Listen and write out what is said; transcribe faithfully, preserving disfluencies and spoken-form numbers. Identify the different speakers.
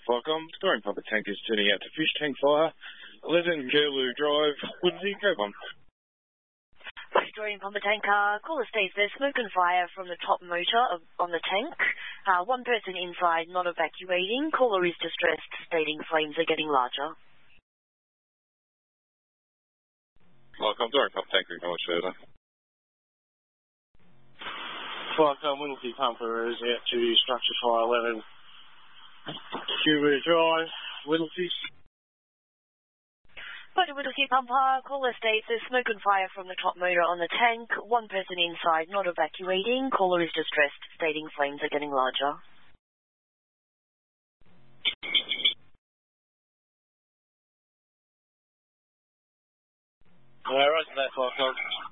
Speaker 1: Welcome. Storing pump tank is turning out to fish tank fire. eleven Curlew Drive, Woodsy, go on.
Speaker 2: Storing pump tank, uh, caller states there's smoke and fire from the top motor of, on the tank. Uh, one person inside not evacuating. Caller is distressed, stating flames are getting larger.
Speaker 1: Welcome. Storing pump tank, we much further.
Speaker 3: Welcome, Whittlesea Pumper is out to structure fire eleven. Curlew Drive, Whittlesea.
Speaker 2: But Whittlesea Pumper, caller states there's smoke and fire from the top motor on the tank. One person inside not evacuating. Caller is distressed, stating flames are getting larger.
Speaker 3: Alright, that's welcome.